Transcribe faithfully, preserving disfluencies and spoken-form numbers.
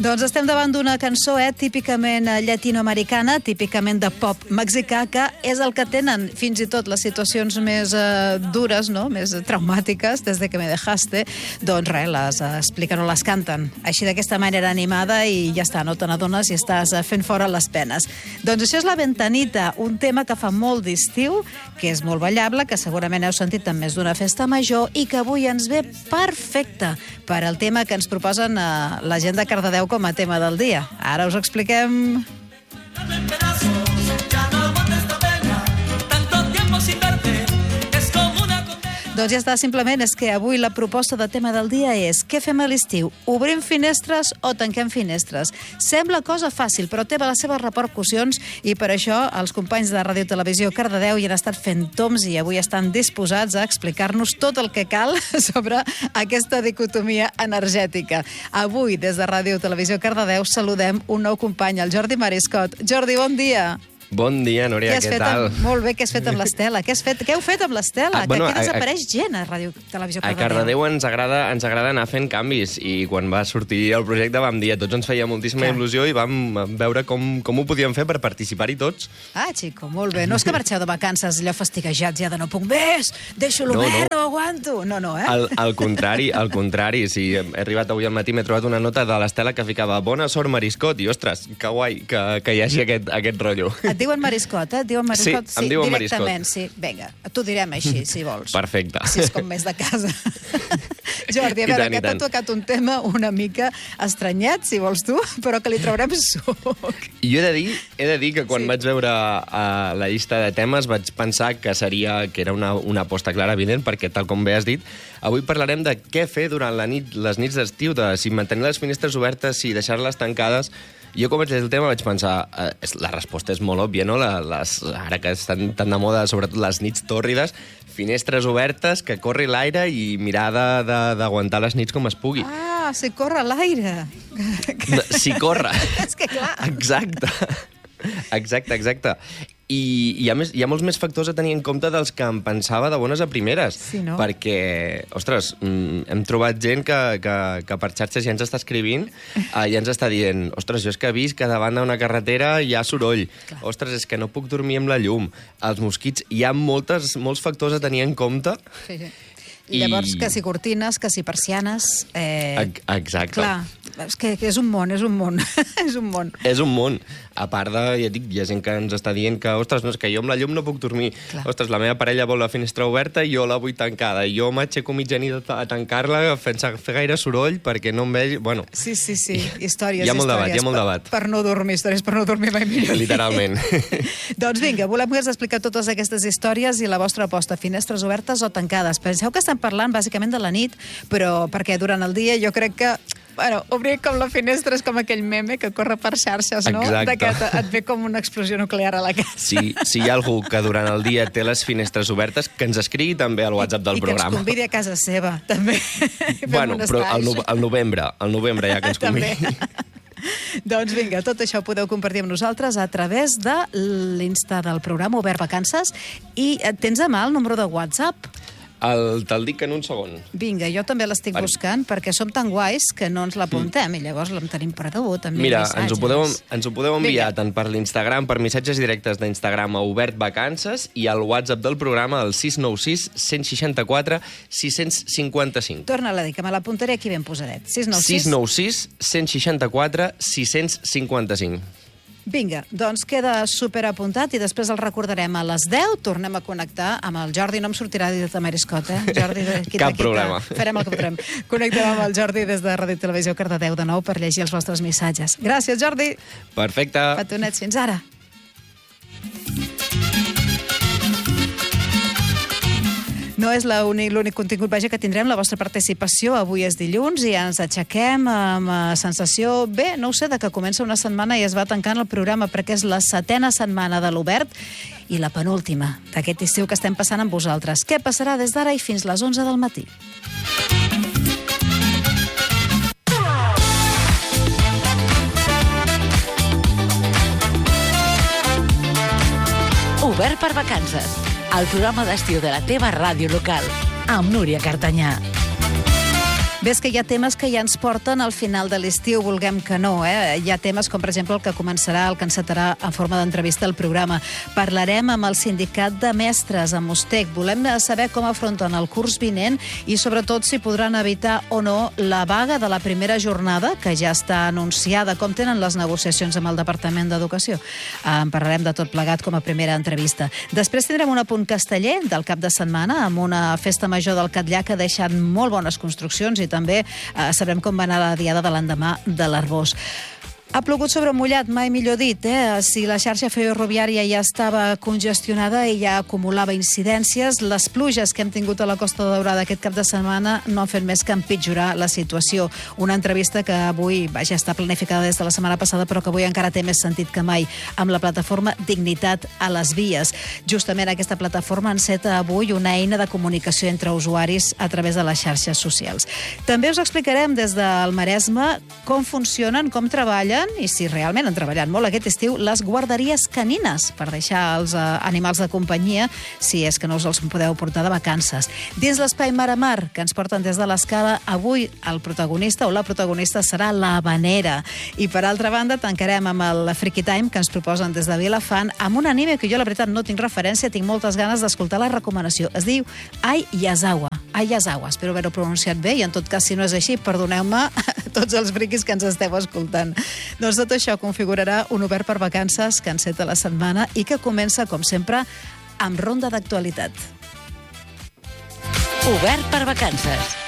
Doncs estem davant d'una cançó eh, típicament llatinoamericana, típicament de pop mexicà, que és el que tenen fins i tot les situacions més eh, dures, no? Més traumàtiques, des de que me dejaste, doncs res, les expliquen o les canten. Així d'aquesta manera animada i ja està, no te n'adones i estàs fent fora les penes. Doncs això és La Ventanita, un tema que fa molt d'estiu, que és molt ballable, que segurament heu sentit en més d'una festa major i que avui ens ve perfecte per al tema que ens proposen eh, la gent de Cardedeu com a tema del dia. Ara us expliquem... Doncs ja està, simplement és que avui la proposta de tema del dia és què fem a l'estiu? Obrim finestres o tanquem finestres? Sembla cosa fàcil, però té les seves repercussions i per això els companys de Ràdio Televisió Cardedeu hi han estat fent toms i avui estan disposats a explicar-nos tot el que cal sobre aquesta dicotomia energètica. Avui, des de Ràdio Televisió Cardedeu, saludem un nou company, el Jordi Mariscot. Jordi, bon dia. Bon dia, Núria, què, què tal? Amb... Molt bé, què has fet amb l'Estela? Què, has fet... què heu fet amb l'Estela? Ah, bueno, que aquí desapareix a, a, gent a Ràdio Televisió Cardedeu. A Cardedeu ens agrada, ens agrada anar fent canvis i quan va sortir el projecte vam dir a tots ens feia moltíssima Clar. il·lusió i vam veure com, com ho podíem fer per participar-hi tots. Ah, xico, molt bé. No és que marxeu de vacances allò fastiguejats ja de no puc més, deixo-lo no, bé, no. no aguanto. No, no, eh? Al, al contrari, al contrari. Sí, he arribat avui al matí, m'he trobat una nota de l'Estela que ficava bona sort Mariscot i, ostres, que guai que, que hi hagi aquest, aquest rotllo. Et diuen Mariscot, eh? Et diuen Mariscot? Sí, em diuen Mariscot. Directament, sí. Vinga, t'ho direm així, si vols. Perfecte. Si és com més de casa. Jordi, a veure, tant, que t'ha tocat un tema una mica estranyat, si vols tu, però que li traurem suc. Jo he de dir, he de dir que quan sí. vaig veure uh, la llista de temes vaig pensar que seria que era una, una aposta clara, evident, perquè, tal com bé has dit, avui parlarem de què fer durant la nit, les nits d'estiu, de si mantenir les finestres obertes, si deixar-les tancades. Jo, com vaig llegir el tema, vaig pensar... Eh, la resposta és molt òbvia, no? La, les, ara que estan tan de moda, sobretot les nits tòrrides, finestres obertes, que corri l'aire i mirar d'aguantar les nits com es pugui. Ah, si corre l'aire. Si corre. És que clar. Exacte. Exacte, exacte. I hi ha, més, hi ha molts més factors a tenir en compte dels que em pensava de bones a primeres. Sí, no? Perquè, ostres, hem trobat gent que, que, que per xarxes ja ens està escrivint uh, i ens està dient, ostres, jo és que he vist que davant d'una carretera hi ha soroll. Clar. Ostres, és que no puc dormir amb la llum. Els mosquits, hi ha moltes, molts factors a tenir en compte. Sí, sí. I llavors, que si cortines, que si persianes... Eh... Exacte. Clar, és que, que és un món, és un món. és un món. És un món. A part de, ja dic, hi ha gent que ens està dient que, ostres, no, és que jo amb la llum no puc dormir. Clar. Ostres, la meva parella vol la finestra oberta i jo la vull tancada. I jo m'aixeco mitjanit a tancar-la sense fer gaire soroll perquè no em veig... Bueno, sí, sí, sí. Històries, hi ha molt històries. Debat, hi ha molt debat. Per, per no dormir, històries per no dormir mai millor. Literalment. Doncs vinga, volem que us expliqueu totes aquestes històries i la vostra aposta, finestres obertes o tancades. Penseu que estem parlant bàsicament de la nit, però perquè durant el dia jo crec que bueno, obrir com la finestra és com aquell meme que corre per xarxes, no? Exacte. De que et ve com una explosió nuclear a la casa. Sí, si hi ha algú que durant el dia té les finestres obertes, que ens escrigui també al WhatsApp del I, programa. I que ens convidi a casa seva, també. Bueno, però al, no, al novembre, al novembre ja que ens convidi. Doncs vinga, tot això ho podeu compartir amb nosaltres a través de l'Insta del programa Obert Vacances. I tens a mà el número de WhatsApp? El, te'l dic en un segon. Vinga, jo també l'estic Vale. buscant perquè som tan guais que no ens l'apuntem mm. i llavors l'en tenim perdut. Mira, ens ho podeu, ens ho podeu enviar Vinga. tant per l'Instagram, per missatges directes d'Instagram a Obert Vacances i al WhatsApp del programa al sis nou sis, cent seixanta-quatre, sis cents i cinquanta-cinc. Torna-la a dir, que me l'apuntaré aquí ben posadet. sis nou sis, sis nou sis, cent seixanta-quatre, sis cents i cinquanta-cinc. Vinga, doncs queda superapuntat i després el recordarem a les deu. Tornem a connectar amb el Jordi. No em sortirà dit de Mariscot, eh? Jordi, de, quita, Cap quita. problema. Farem el que podrem. Connectem amb el Jordi des de Ràdio Televisió Cardedeu de nou per llegir els vostres missatges. Gràcies, Jordi. Perfecte. Petonets, fins ara. No és l'únic contingut, vaja, que tindrem, la vostra participació. Avui és dilluns i ens aixequem amb sensació, bé, no ho sé, de que comença una setmana i es va tancant el programa perquè és la setena setmana de l'Obert i la penúltima d'aquest estiu que estem passant amb vosaltres. Què passarà des d'ara i fins les onze del matí? Obert per Vacances, el programa d'estiu de la teva ràdio local, amb Núria Cartanyà. Bé, és que hi ha temes que ja ens porten al final de l'estiu, vulguem que no. Eh? Hi ha temes com, per exemple, el que començarà, el que encetarà en forma d'entrevista al programa. Parlarem amb el sindicat de mestres, amb Ustec. Volem saber com afronten el curs vinent i, sobretot, si podran evitar o no la vaga de la primera jornada, que ja està anunciada. Com tenen les negociacions amb el Departament d'Educació? En parlarem de tot plegat com a primera entrevista. Després tindrem un apunt casteller del cap de setmana, amb una festa major del Catllà que ha deixat molt bones construccions i també eh, sabrem com va anar la diada de l'endemà de l'Arbós. Ha plogut sobre mullat, mai millor dit. Eh? Si la xarxa ferroviària ja estava congestionada i ja acumulava incidències, les pluges que hem tingut a la Costa Daurada aquest cap de setmana no han fet més que empitjorar la situació. Una entrevista que avui vaja, està planificada des de la setmana passada, però que avui encara té més sentit que mai, amb la plataforma Dignitat a les Vies. Justament aquesta plataforma enceta avui una eina de comunicació entre usuaris a través de les xarxes socials. També us explicarem des del Maresme com funcionen, com treballen i si realment han treballat molt aquest estiu les guarderies canines per deixar els uh, animals de companyia si és que no us els podeu portar de vacances. Dins l'espai Mar a Mar, que ens porten des de l'Escala, avui el protagonista o la protagonista serà la Habanera. I per altra banda tancarem amb el Freaky Time que ens proposen des de Vilafant amb un anime que jo la veritat no tinc referència, tinc moltes ganes d'escoltar la recomanació. Es diu Ai Yazawa. Ai Yazawa, espero haver-ho pronunciat bé i en tot cas si no és així, perdoneu-me tots els friquis que ens esteu escoltant. Doncs tot això configurarà un obert per vacances que enceta la setmana i que comença, com sempre, amb ronda d'actualitat. Obert per vacances.